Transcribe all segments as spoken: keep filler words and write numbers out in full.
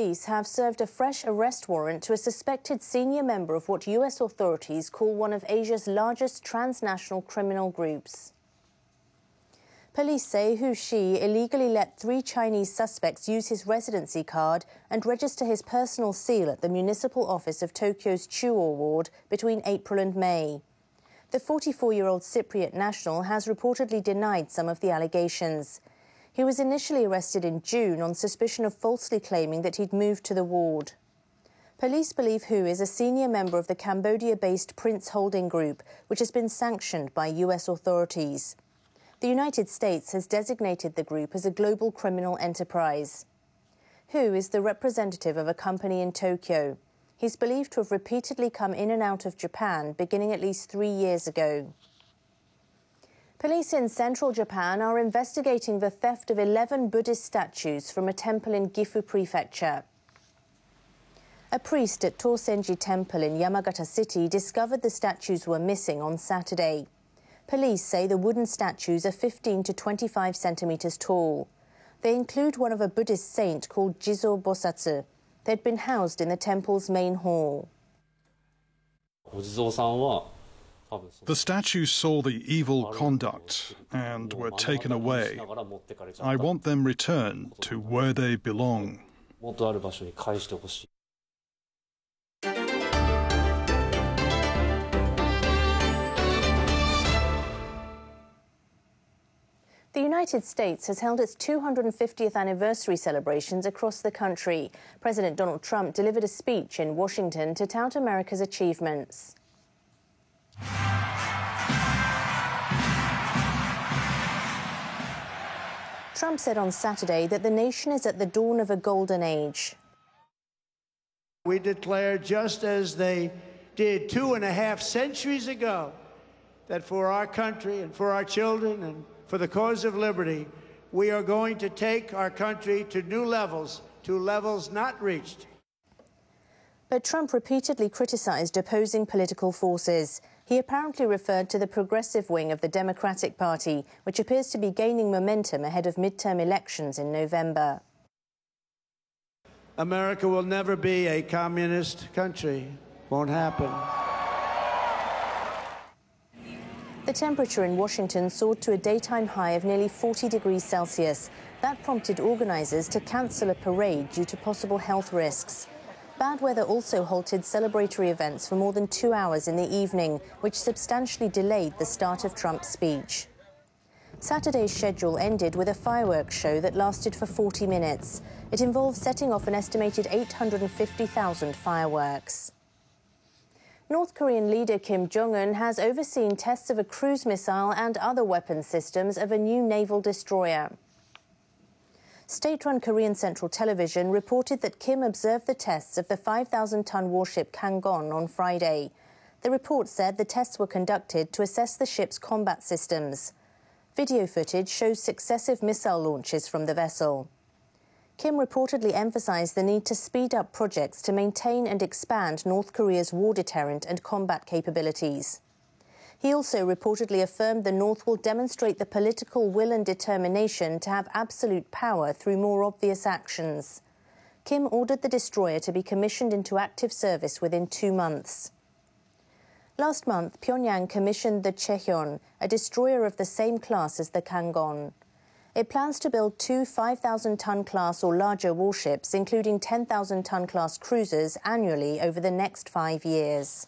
police have served a fresh arrest warrant to a suspected senior member of what U S authorities call one of Asia's largest transnational criminal groups. Police say Hu Shi illegally let three Chinese suspects use his residency card and register his personal seal at the municipal office of Tokyo's Chuo ward between April and May. The forty-four-year-old Cypriot national has reportedly denied some of the allegations. He was initially arrested in June on suspicion of falsely claiming that he'd moved to the ward. Police believe Hu is a senior member of the Cambodia-based Prince Holding Group, which has been sanctioned by U S authorities. The United States has designated the group as a global criminal enterprise. Hu is the representative of a company in Tokyo. He's believed to have repeatedly come in and out of Japan, beginning at least three years ago. Police in central Japan are investigating the theft of eleven Buddhist statues from a temple in Gifu Prefecture. A priest at Tosenji Temple in Yamagata City discovered the statues were missing on Saturday. Police say the wooden statues are fifteen to twenty-five centimeters tall. They include one of a Buddhist saint called Jizo Bosatsu. They'd been housed in the temple's main hall. The statues saw the evil conduct and were taken away. I want them returned to where they belong. The United States has held its two hundred fiftieth anniversary celebrations across the country. President Donald Trump delivered a speech in Washington to tout America's achievements. Trump said on Saturday that the nation is at the dawn of a golden age. We declare, just as they did two and a half centuries ago, that for our country and for our children and for the cause of liberty, we are going to take our country to new levels, to levels not reached. But Trump repeatedly criticized opposing political forces. He apparently referred to the progressive wing of the Democratic Party, which appears to be gaining momentum ahead of midterm elections in November. America will never be a communist country. Won't happen. The temperature in Washington soared to a daytime high of nearly forty degrees Celsius. That prompted organizers to cancel a parade due to possible health risks. Bad weather also halted celebratory events for more than two hours in the evening, which substantially delayed the start of Trump's speech. Saturday's schedule ended with a fireworks show that lasted for forty minutes. It involved setting off an estimated eight hundred fifty thousand fireworks. North Korean leader Kim Jong-un has overseen tests of a cruise missile and other weapon systems of a new naval destroyer. State-run Korean Central Television reported that Kim observed the tests of the five thousand ton warship Kanggon on Friday. The report said the tests were conducted to assess the ship's combat systems. Video footage shows successive missile launches from the vessel. Kim reportedly emphasized the need to speed up projects to maintain and expand North Korea's war deterrent and combat capabilities. He also reportedly affirmed the North will demonstrate the political will and determination to have absolute power through more obvious actions. Kim ordered the destroyer to be commissioned into active service within two months. Last month, Pyongyang commissioned the Chaehyun, a destroyer of the same class as the Kanggon. It plans to build two five thousand ton class or larger warships, including ten thousand ton class cruisers, annually over the next five years.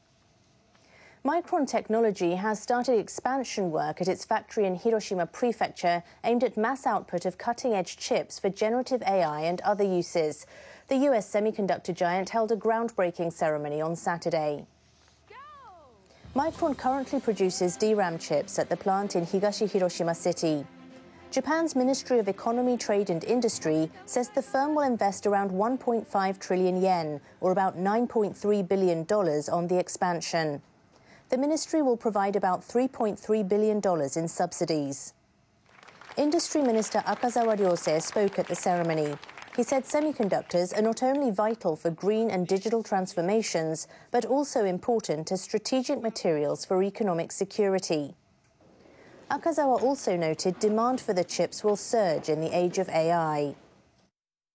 Micron Technology has started expansion work at its factory in Hiroshima Prefecture aimed at mass output of cutting-edge chips for generative A I and other uses. The U S semiconductor giant held a groundbreaking ceremony on Saturday. Micron currently produces D RAM chips at the plant in Higashi Hiroshima City. Japan's Ministry of Economy, Trade and Industry says the firm will invest around one point five trillion yen, or about nine point three billion dollars, on the expansion. The ministry will provide about three point three billion dollars in subsidies. Industry Minister Akazawa Ryose spoke at the ceremony. He said semiconductors are not only vital for green and digital transformations, but also important as strategic materials for economic security. Akazawa also noted demand for the chips will surge in the age of A I.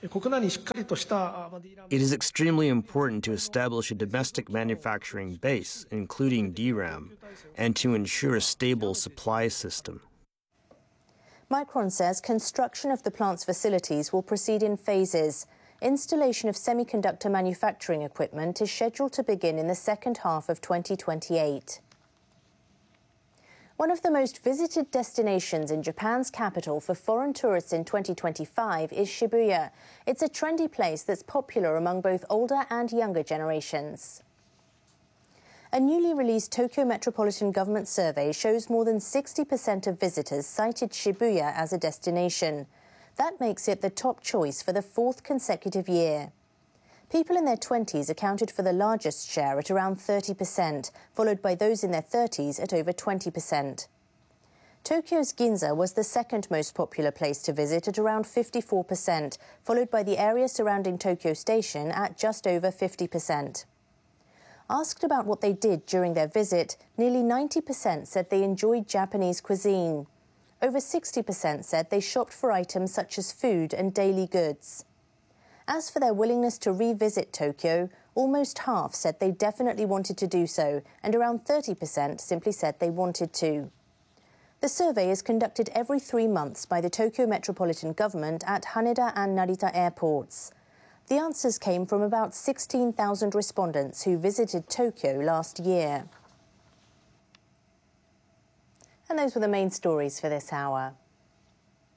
It is extremely important to establish a domestic manufacturing base, including D RAM, and to ensure a stable supply system. Micron says construction of the plant's facilities will proceed in phases. Installation of semiconductor manufacturing equipment is scheduled to begin in the second half of twenty twenty-eight. One of the most visited destinations in Japan's capital for foreign tourists in twenty twenty-five is Shibuya. It's a trendy place that's popular among both older and younger generations. A newly released Tokyo Metropolitan Government survey shows more than sixty percent of visitors cited Shibuya as a destination. That makes it the top choice for the fourth consecutive year. People in their twenties accounted for the largest share at around thirty percent, followed by those in their thirties at over twenty percent. Tokyo's Ginza was the second most popular place to visit at around fifty-four percent, followed by the area surrounding Tokyo Station at just over fifty percent. Asked about what they did during their visit, nearly ninety percent said they enjoyed Japanese cuisine. Over sixty percent said they shopped for items such as food and daily goods. As for their willingness to revisit Tokyo, almost half said they definitely wanted to do so, and around thirty percent simply said they wanted to. The survey is conducted every three months by the Tokyo Metropolitan Government at Haneda and Narita airports. The answers came from about sixteen thousand respondents who visited Tokyo last year. And those were the main stories for this hour.